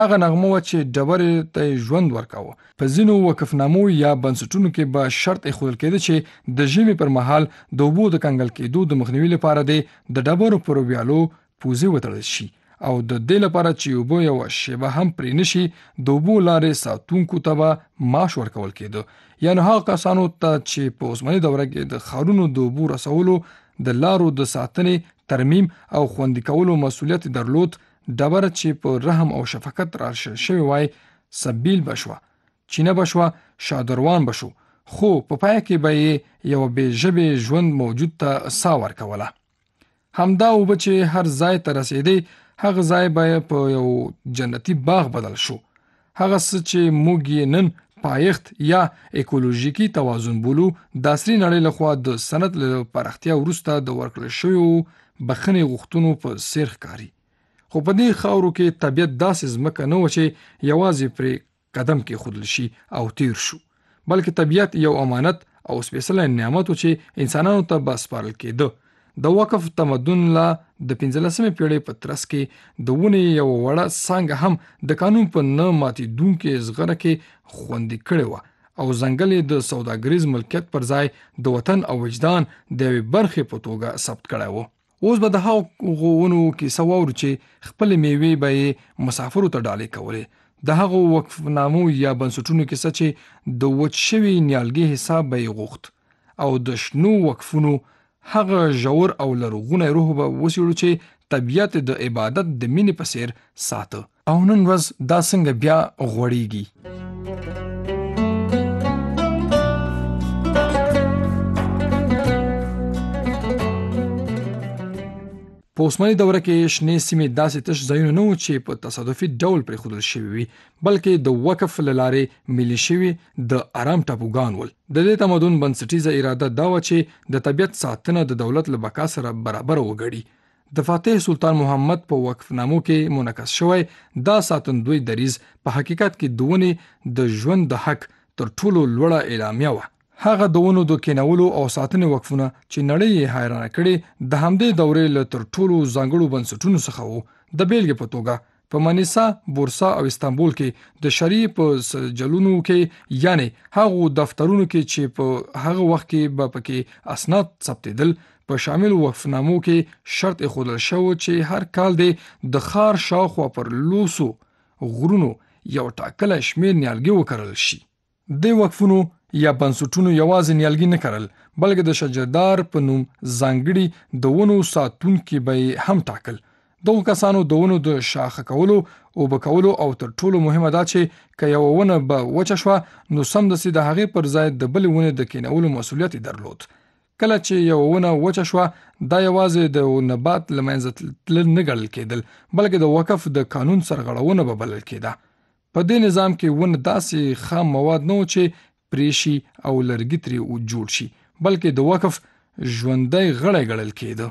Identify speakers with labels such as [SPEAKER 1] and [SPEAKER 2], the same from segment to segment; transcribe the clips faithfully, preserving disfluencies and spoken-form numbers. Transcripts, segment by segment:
[SPEAKER 1] هغه نغمه وه چې ډبرې ته ژوند ورکاوه. په ځینو وقفنامو یا بنسټونو کې به شرط ایښودل کېده چې د ژمي پر مهال د اوبو د کنګل کېدو د مخنیوي لپاره دی د ډبرو پر ویالو پوزې وتړل شي او د دې لپاره چې اوبه یوه شیبه هم پرې نشي د اوبو لارې ساتونکو ته به معاش ورکول کېده. یعنې هغه کسانو ته چې په اوسمنۍ دوره کې د ښارونو د اوبو رسولو، د لارو د ساتنې، ترمیم او خوندي کولو مسؤلیت درلود، ډبره چې په رحم او شفقت راشل شوې وای سبیل بشوه، چینه بشوه، شادروان بشو، خو په پای کې به یې یو بې ژبې ژوند موجود ته سا ورکوله. همدا اوبه چې هر ځای ته رسېدې هغه ځای به په یو جنتي باغ بدل شو. هغه څه چې موږ یې نن پایښت یا اکولوژیکي توازن بولو د عصري نړۍ لخوا د صنعت له پراختیا وروسته د ورکړل شویو بخښنې غوښتنو په څېر ښکاري. خو په دې خاورو کې طبیعت داسې ځمکه نه وه چې یوازې پرې قدم کېښودل شي او تیر شو، بلکې طبیعت یو امانت او سپېڅلی نعمت و چې انسانانو ته به سپارل کېده. د وقف تمدن لا د پنځلسمې پیړۍ په ترڅ کې د ونې یوه وړه څانګه هم د قانون په نه ماتېدونکې زغره کې خوندي کړې وه او ځنګل یې د سوداګریز ملکیت پر ځای د وطن او وجدان د یوې برخې په توګه ثبت کړی و. اوس به د هغو ونو کیسه واورو چې خپلې میوې به یې مسافرو ته ډالۍ کولې، د هغو وقفنامو یا بنسټونو کیسه چې د وچ شوي نیالګي حساب به یې غوښت او د شنو وقفونو هغه ژور او لرغونی روح به وڅېړو چې طبیعت د عبادت د مینې په څېر ساته او نن ورځ دا څنګه بیا غوړېږي. په اوسمنۍ دوره کې شنې سیمې داسې تش ځایونه نه وو چې په تصادفي ډول پرېښودل شوي وي، بلکې د وقف له لارې ملي شوي د آرام ټاپوګان ول. د دې تمدن بنسټیزه اراده دا وه چې د طبیعت ساتنه د دولت له بقا سره برابر وګڼي. د فاتح سلطان محمد په وقفنامو کې منعکس شوی دا ساتندوی دریځ په حقیقت کې د ونې د ژوند د حق تر ټولو لوړه اعلامیه وه. هغه د ونو د کینولو او ساتنې وقفونه چې نړۍ یې حیرانه کړې د همدې دورې له تر ټولو ځانګړو بنسټونو څخه وو. د بیلګې په توګه په منیسا، بورسا او استانبول کې د شرعي په سجلونو کې یعنی هغو دفترونو کې چې په هغه وخت کې به پکې اسناد ثبتېدل په شامل وقفنامو کې شرط ایښودل شوی چې هر کال د د ښار شاوخوا پر لوڅو غرونو یو ټاکلی شمېر نیالګي وکرل شي. دې وقفونو یا بنسټونو یوازې نیالګي نه کرل، بلکې د شجردار په نوم ځانګړي د ونو ساتونکي به هم ټاکل. دغو کسانو د ونو د شاخه کولو، اوبه کولو او تر ټولو مهمه دا چې که یوه ونه به وچه شوه نو سمدستي د هغې پر ځای د بلې ونې د کینولو مسؤلیت درلود. کله چې یوه ونه وچه شوه دا یوازې د نبات له منځه تلل نه ګڼل کېدل، بلکې د وقف د قانون سرغړونه به بلل کېده. په دې نظام کې ونه داسې خام مواد نه و چې پریشي او لرګي ترې جوړ شي، بلکې د وقف ژوندی غړی ګڼل کېده.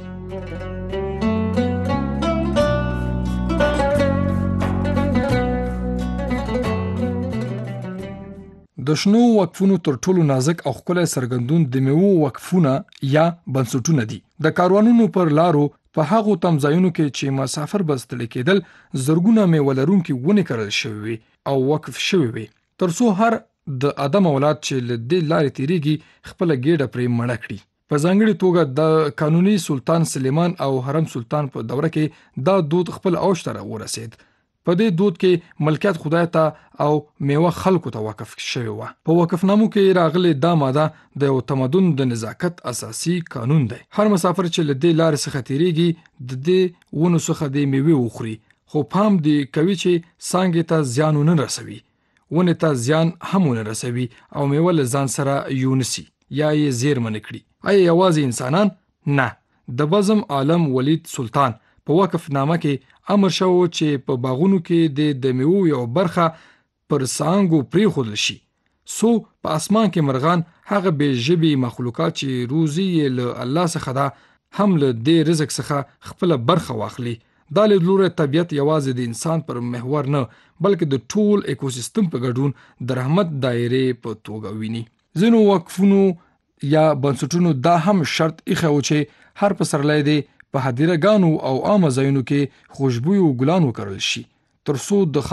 [SPEAKER 1] د شنو وقفونو تر ټولو نازک او ښکلی څرګندون د میوو وقفونه یا بنسټونه دي. د کاروانونو پر لارو په هغو تمځایونو کې چې مسافر به ستړي کېدل زرګونه میوه لرونکي ونې کرل شوي وي او وقف شوي وي تر څو هر د ادم اولاد چې له دې لارې تیریږي خپله ګېډه پرې مړه کړي. په ځانګړې توګه د قانوني سلطان سلیمان او حرم سلطان په دوره کې دا دود خپل اوج ته ورسېد. په دې دود کې ملکیت خدای ته او میوه خلکو ته وقف شوی وه. په وقفنامو کې راغلی دا ماده د یو تمدن د نزاکت اساسي قانون دی. هر مسافر چې له دې لارې څخه تیریږي د دې ونو څخه د میوې وخوري، خو پام دې کوي چې څانګې ته زیان ونه رسوي، ونې ته زیان هم ونه رسوي او میوه له ځان سره یونسي یا یې زیرمه نه کړي. آیا یوازې انسانان؟ نه. د بزم عالم ولید سلطان په وقفنامه کې امر شوی چې په باغونو کې د د میوو یو برخه پر څانګو پرېښودل شي څو په اسمان کې مرغان هغه بې ژبې مخلوقات چې روزي یې له الله څخه ده هم له دې رزق څخه خپله برخه واخلي. دا لیدلوری طبیعت یوازې د انسان پر محور نه بلکې د ټول ایکوسیستم په ګډون د رحمت دایرې په توګه ویني. ځینو وقفونو یا بنسټونو دا هم شرط ایښی و چې هر پسرلی دی په هدیره ګانو او عامه ځایونو کې خوشبویو ګلان وکرل شي ترڅو د